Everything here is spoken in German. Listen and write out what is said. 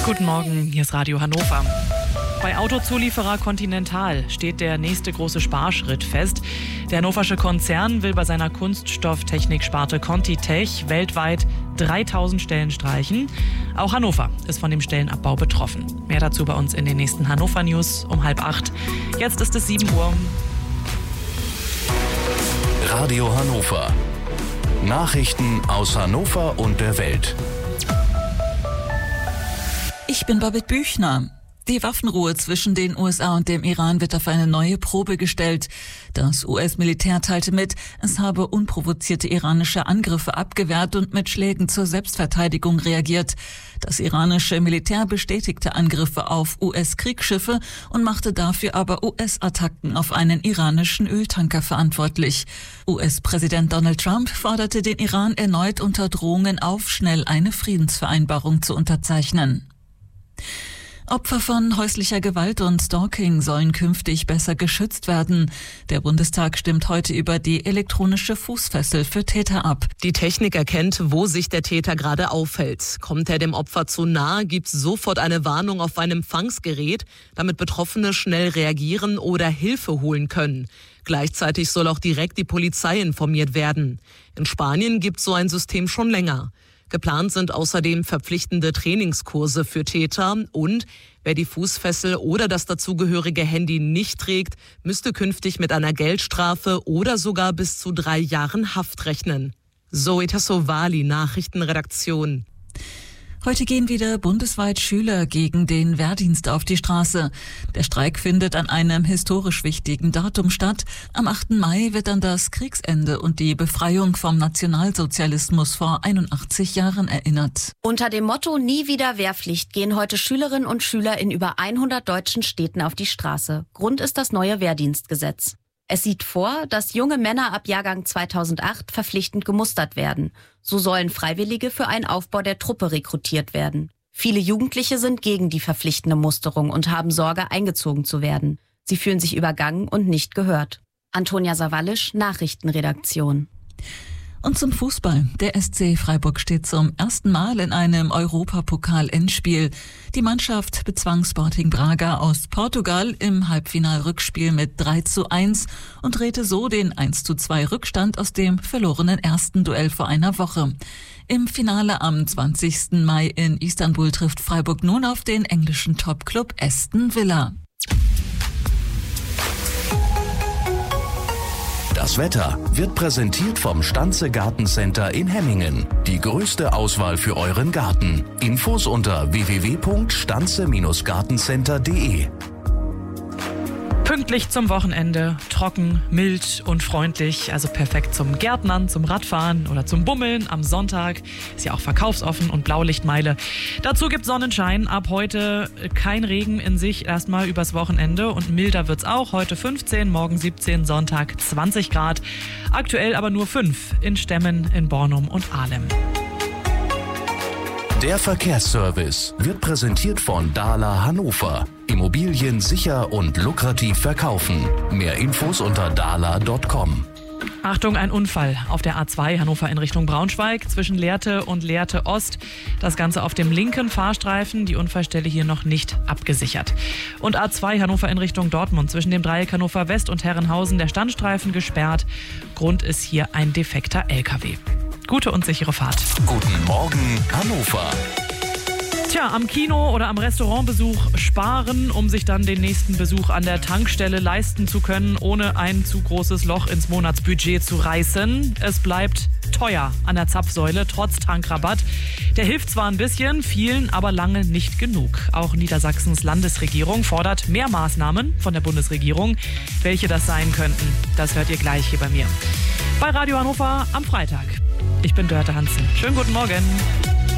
Guten Morgen, hier ist Radio Hannover. Bei Autozulieferer Continental steht der nächste große Sparschritt fest. Der hannoversche Konzern will bei seiner Kunststofftechnik-Sparte ContiTech weltweit 3000 Stellen streichen. Auch Hannover ist von dem Stellenabbau betroffen. Mehr dazu bei uns in den nächsten Hannover News um 7:30. Jetzt ist es 7 Uhr. Radio Hannover. Nachrichten aus Hannover und der Welt. Ich bin Babette Büchner. Die Waffenruhe zwischen den USA und dem Iran wird auf eine neue Probe gestellt. Das US-Militär teilte mit, es habe unprovozierte iranische Angriffe abgewehrt und mit Schlägen zur Selbstverteidigung reagiert. Das iranische Militär bestätigte Angriffe auf US-Kriegsschiffe und machte dafür aber US-Attacken auf einen iranischen Öltanker verantwortlich. US-Präsident Donald Trump forderte den Iran erneut unter Drohungen auf, schnell eine Friedensvereinbarung zu unterzeichnen. Opfer von häuslicher Gewalt und Stalking sollen künftig besser geschützt werden. Der Bundestag stimmt heute über die elektronische Fußfessel für Täter ab. Die Technik erkennt, wo sich der Täter gerade aufhält. Kommt er dem Opfer zu nahe, gibt es sofort eine Warnung auf ein Empfangsgerät, damit Betroffene schnell reagieren oder Hilfe holen können. Gleichzeitig soll auch direkt die Polizei informiert werden. In Spanien gibt es so ein System schon länger. Geplant sind außerdem verpflichtende Trainingskurse für Täter und wer die Fußfessel oder das dazugehörige Handy nicht trägt, müsste künftig mit einer Geldstrafe oder sogar bis zu 3 Jahren Haft rechnen. Zoe Tassovali, Nachrichtenredaktion. Heute gehen wieder bundesweit Schüler gegen den Wehrdienst auf die Straße. Der Streik findet an einem historisch wichtigen Datum statt. Am 8. Mai wird an das Kriegsende und die Befreiung vom Nationalsozialismus vor 81 Jahren erinnert. Unter dem Motto Nie wieder Wehrpflicht gehen heute Schülerinnen und Schüler in über 100 deutschen Städten auf die Straße. Grund ist das neue Wehrdienstgesetz. Es sieht vor, dass junge Männer ab Jahrgang 2008 verpflichtend gemustert werden. So sollen Freiwillige für einen Aufbau der Truppe rekrutiert werden. Viele Jugendliche sind gegen die verpflichtende Musterung und haben Sorge, eingezogen zu werden. Sie fühlen sich übergangen und nicht gehört. Antonia Sawallisch, Nachrichtenredaktion. Und zum Fußball. Der SC Freiburg steht zum ersten Mal in einem Europapokal-Endspiel. Die Mannschaft bezwang Sporting Braga aus Portugal im Halbfinal-Rückspiel mit 3:1 und drehte so den 1:2 Rückstand aus dem verlorenen ersten Duell vor einer Woche. Im Finale am 20. Mai in Istanbul trifft Freiburg nun auf den englischen Topclub Aston Villa. Das Wetter wird präsentiert vom Stanze Gartencenter in Hemmingen. Die größte Auswahl für euren Garten. Infos unter www.stanze-gartencenter.de. Pünktlich zum Wochenende, trocken, mild und freundlich, also perfekt zum Gärtnern, zum Radfahren oder zum Bummeln am Sonntag. Ist ja auch verkaufsoffen und Blaulichtmeile. Dazu gibt Sonnenschein, ab heute kein Regen in sich, erstmal übers Wochenende und milder wird's auch. Heute 15, morgen 17, Sonntag 20 Grad. Aktuell aber nur 5 in Stemmen, in Bornum und Ahlem. Der Verkehrsservice wird präsentiert von Dahler Hannover. Immobilien sicher und lukrativ verkaufen. Mehr Infos unter dahler.com. Achtung, ein Unfall auf der A2 Hannover in Richtung Braunschweig zwischen Lehrte und Lehrte Ost. Das Ganze auf dem linken Fahrstreifen, die Unfallstelle hier noch nicht abgesichert. Und A2 Hannover in Richtung Dortmund zwischen dem Dreieck Hannover West und Herrenhausen der Standstreifen gesperrt. Grund ist hier ein defekter LKW. Gute und sichere Fahrt. Guten Morgen, Hannover. Tja, am Kino- oder am Restaurantbesuch sparen, um sich dann den nächsten Besuch an der Tankstelle leisten zu können, ohne ein zu großes Loch ins Monatsbudget zu reißen. Es bleibt teuer an der Zapfsäule, trotz Tankrabatt. Der hilft zwar ein bisschen, vielen aber lange nicht genug. Auch Niedersachsens Landesregierung fordert mehr Maßnahmen von der Bundesregierung. Welche das sein könnten, das hört ihr gleich hier bei mir. Bei Radio Hannover am Freitag. Ich bin Dörte Hansen. Schönen guten Morgen.